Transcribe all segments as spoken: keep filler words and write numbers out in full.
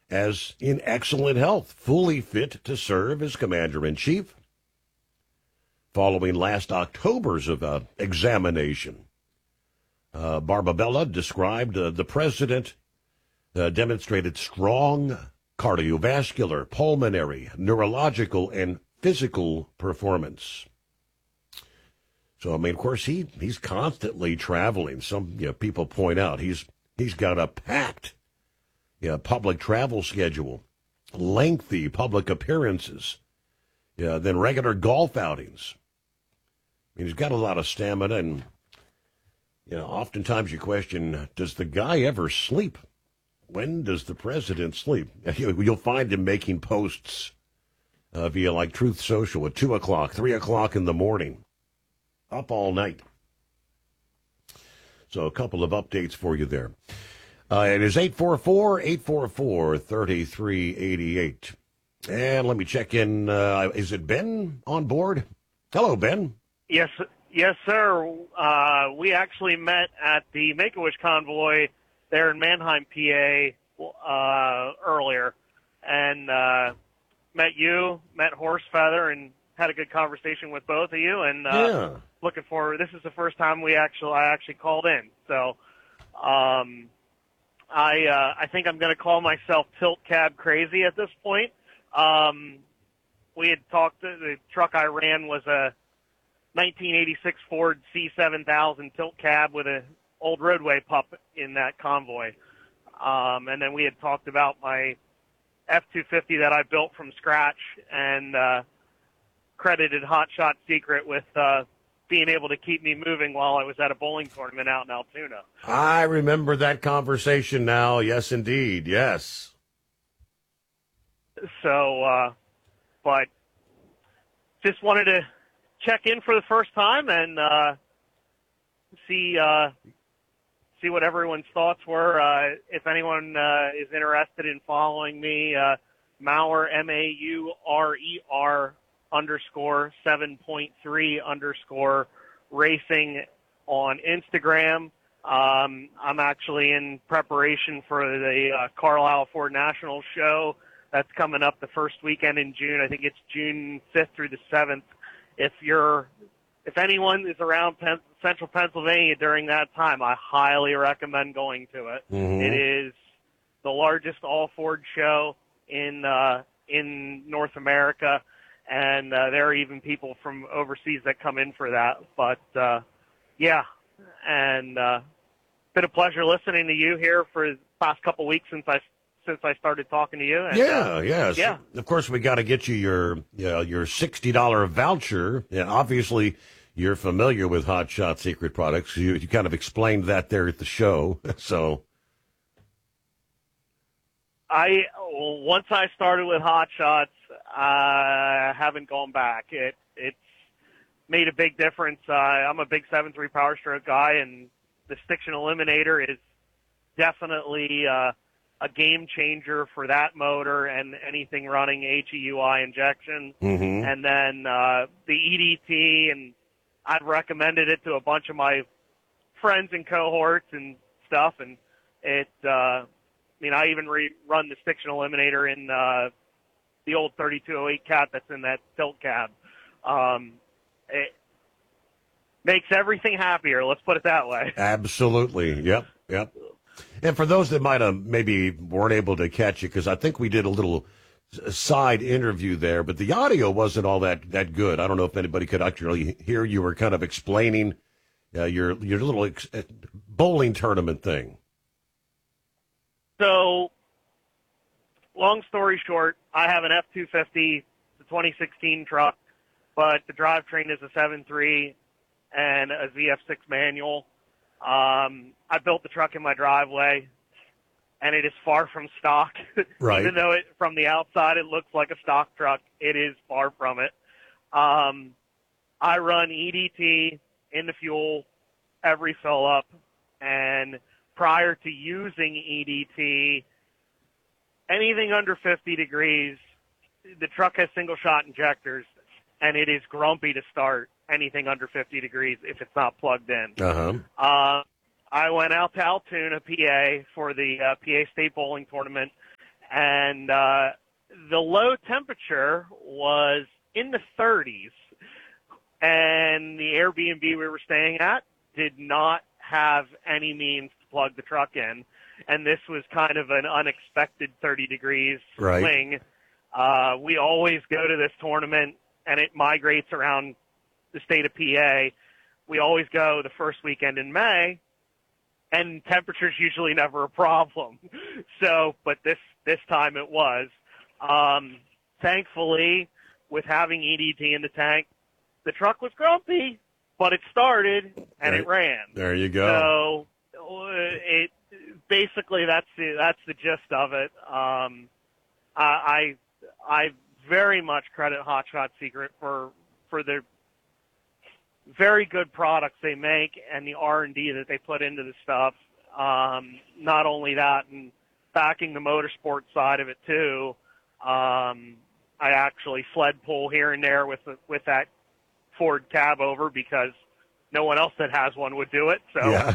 as in excellent health, fully fit to serve as commander-in-chief. Following last October's of, uh, examination, uh, Barbabella described uh, the president uh, demonstrated strong cardiovascular, pulmonary, neurological, and physical performance. So, I mean, of course, he, he's constantly traveling. Some you know, people point out he's he's got a packed you know, public travel schedule, lengthy public appearances, yeah, then regular golf outings. I mean, he's got a lot of stamina, and you know, oftentimes you question, does the guy ever sleep? When does the president sleep? You'll find him making posts uh, via like Truth Social at two o'clock, three o'clock in the morning, up all night. So a couple of updates for you there. Uh, it is eight four four, eight four four, three three eight eight. And let me check in. Uh, is it Ben on board? Hello, Ben. Yes, yes, sir. Uh, we actually met at the Make-A-Wish convoy there in Mannheim, P A, uh, earlier, and uh, met you, met Horsefeather, and had a good conversation with both of you. And uh, yeah. looking forward. This is the first time we actually I actually called in, so um, I uh, I think I'm going to call myself Tilt Cab crazy at this point. Um, we had talked. The truck I ran was a nineteen eighty-six Ford C seven thousand Tilt Cab with a old roadway pup in that convoy. Um, and then we had talked about my F two fifty that I built from scratch, and uh, credited Hot Shot Secret with uh, being able to keep me moving while I was at a bowling tournament out in Altoona. I remember that conversation now. Yes, indeed. Yes. So, uh, but just wanted to check in for the first time and uh, see uh, see what everyone's thoughts were. Uh, if anyone uh, is interested in following me, uh, Maurer, M A U R E R underscore seven point three underscore racing on Instagram. Um, I'm actually in preparation for the uh, Carlisle Ford National Show. That's coming up the first weekend in June. I think it's June fifth through the seventh. If you're, if anyone is around Pen- central Pennsylvania during that time, I highly recommend going to it. Mm-hmm. It is the largest all Ford show in uh, in North America, and uh, there are even people from overseas that come in for that. But uh, yeah, and uh, been a pleasure listening to you here for the past couple weeks since I since I started talking to you. And, yeah, uh, yes. Yeah. Of course, we got to get you your you know, your sixty dollars voucher. Yeah, obviously, you're familiar with Hot Shot Secret Products. You, you kind of explained that there at the show. So, I well, once I started with Hot Shots, I haven't gone back. It it's made a big difference. Uh, I'm a big seven three Power Stroke guy, and the Stiction Eliminator is definitely uh, a game changer for that motor and anything running H E U I injection. mm-hmm. And then uh, the E D T, and I've recommended it to a bunch of my friends and cohorts and stuff. And it, uh, I mean, I even re- run the Stiction Eliminator in uh, the old thirty-two oh eight cat that's in that tilt cab. Um, it makes everything happier. Let's put it that way. Absolutely. Yep. Yep. And for those that might have maybe weren't able to catch it, because I think we did a little side interview there, but the audio wasn't all that, that good. I don't know if anybody could actually hear you were kind of explaining uh, your your little ex- bowling tournament thing. So, long story short, I have an F two fifty, the twenty sixteen truck, but the drivetrain is a seven three and a Z F six manual. Um, I built the truck in my driveway, and it is far from stock. Right. Even though it, from the outside it looks like a stock truck, it is far from it. Um, I run E D T in the fuel every fill up, and prior to using E D T, anything under fifty degrees, the truck has single shot injectors, and it is grumpy to start anything under fifty degrees if it's not plugged in. Uh-huh. Uh, I went out to Altoona, P A for the uh, P A State Bowling Tournament, and uh, the low temperature was in the thirties, and the Airbnb we were staying at did not have any means to plug the truck in, and this was kind of an unexpected thirty degrees right. swing. Uh, we always go to this tournament, and it migrates around the state of P A. We always go the first weekend in May, and temperature's usually never a problem. So, but this, this time it was. Um, thankfully, with having E D T in the tank, the truck was grumpy, but it started and right. it ran. There you go. So it basically that's the, that's the gist of it. Um, I, I, I very much credit Hot Shot Secret for, for the very good products they make and the R and D that they put into the stuff. Um, not only that, and backing the motorsport side of it too. Um, I actually sled pull here and there with the, with that Ford cab over because no one else that has one would do it. So, yeah.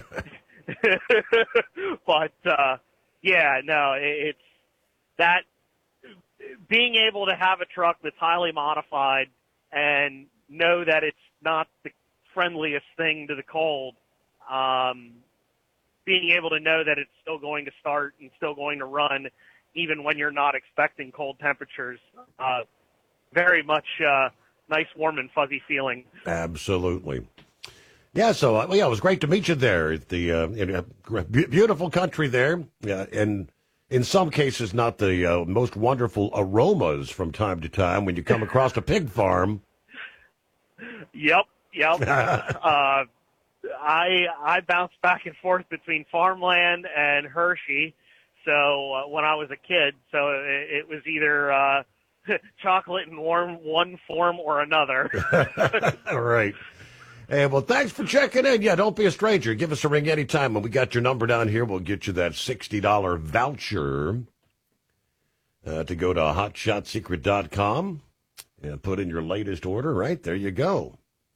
but uh, yeah, no, it, it's that being able to have a truck that's highly modified and know that it's not the friendliest thing to the cold. Um, being able to know that it's still going to start and still going to run even when you're not expecting cold temperatures. Uh, very much uh, nice, warm, and fuzzy feeling. Absolutely. Yeah, so uh, yeah, it was great to meet you there. At the uh, in a beautiful country there, yeah, and in some cases not the uh, most wonderful aromas from time to time when you come across a pig farm. Yep, yep. uh, I I bounced back and forth between farmland and Hershey. So uh, when I was a kid, so it, it was either uh, chocolate in warm one form or another. All right. Hey, well, thanks for checking in. Yeah, don't be a stranger. Give us a ring anytime. When we got your number down here, we'll get you that sixty dollars voucher uh, to go to hot shot secret dot com and put in your latest order. Right, there you go.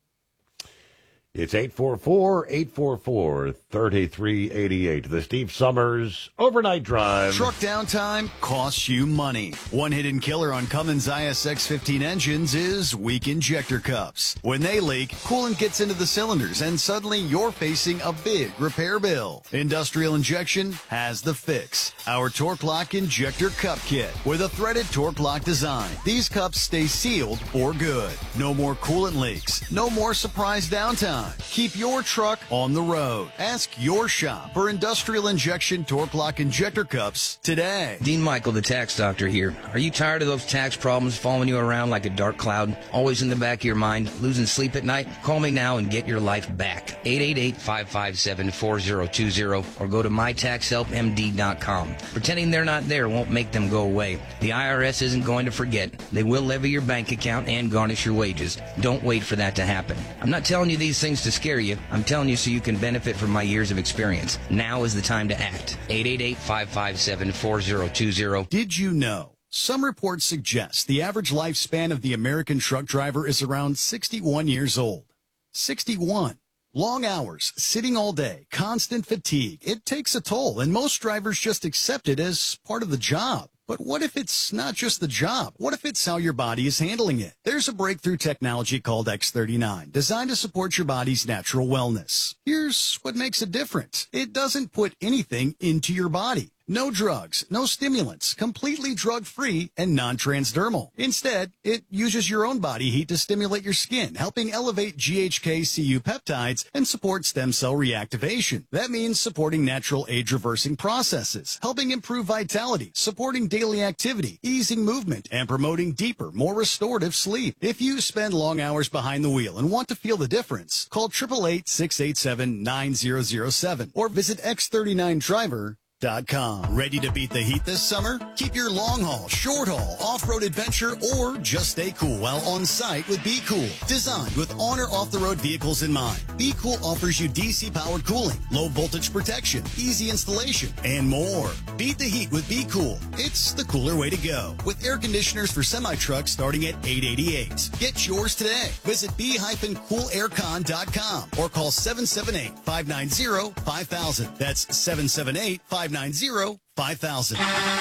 It's eight four four, eight four four, three three eight eight. The Steve Summers Overnight Drive. Truck downtime costs you money. One hidden killer on Cummins I S X fifteen engines is weak injector cups. When they leak, coolant gets into the cylinders and suddenly you're facing a big repair bill. Industrial Injection has the fix. Our Torque Lock Injector Cup Kit with a threaded Torque Lock design. These cups stay sealed for good. No more coolant leaks. No more surprise downtime. Keep your truck on the road. Ask your shop for Industrial Injection Torque Lock Injector Cups today. Dean Michael, the tax doctor here. Are you tired of those tax problems following you around like a dark cloud? Always in the back of your mind, losing sleep at night? Call me now and get your life back. eight eight eight, five five seven, four zero two zero or go to my tax help M D dot com. Pretending they're not there won't make them go away. The I R S isn't going to forget. They will levy your bank account and garnish your wages. Don't wait for that to happen. I'm not telling you these things to scare you. I'm telling you so you can benefit from my years of experience. Now is the time to act. eight eight eight, five five seven, four zero two zero. Did you know? Some reports suggest the average lifespan of the American truck driver is around sixty-one years old. sixty-one. Long hours, sitting all day, constant fatigue. It takes a toll, and most drivers just accept it as part of the job. But what if it's not just the job? What if it's how your body is handling it? There's a breakthrough technology called X thirty-nine, designed to support your body's natural wellness. Here's what makes it different. It doesn't put anything into your body. No drugs, no stimulants, completely drug-free and non-transdermal. Instead, it uses your own body heat to stimulate your skin, helping elevate G H K C U peptides and support stem cell reactivation. That means supporting natural age-reversing processes, helping improve vitality, supporting daily activity, easing movement, and promoting deeper, more restorative sleep. If you spend long hours behind the wheel and want to feel the difference, call eight eight eight, six eight seven, nine zero zero seven or visit x thirty-nine driver dot com. Ready to beat the heat this summer? Keep your long haul, short haul, off-road adventure, or just stay cool while on site with Be Cool. Designed with on or off-the-road vehicles in mind, Be Cool offers you D C-powered cooling, low voltage protection, easy installation, and more. Beat the heat with Be Cool. It's the cooler way to go. With air conditioners for semi-trucks starting at eight hundred eighty-eight dollars. Get yours today. Visit be cool air con dot com or call seven seven eight, five nine zero, five thousand. That's seven seven eight, five nine zero, five thousand.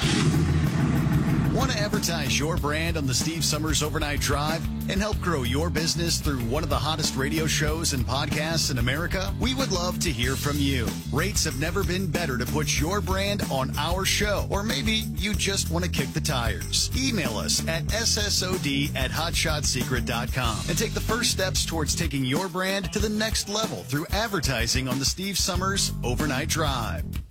Want to advertise your brand on the Steve Summers Overnight Drive and help grow your business through one of the hottest radio shows and podcasts in America? We would love to hear from you. Rates have never been better to put your brand on our show. Or maybe you just want to kick the tires. Email us at S S O D at hotshot secret dot com and take the first steps towards taking your brand to the next level through advertising on the Steve Summers Overnight Drive.